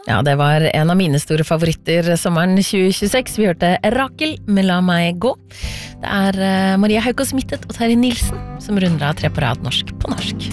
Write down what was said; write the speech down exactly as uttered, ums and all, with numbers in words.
Ja, det var en av mine store favoritter sommeren tjue tjueseks. Vi hørte Rakel med La meg gå. Det er Maria Haukås Mittet og Terje Nilsen som runder av Tre på rad norsk på norsk.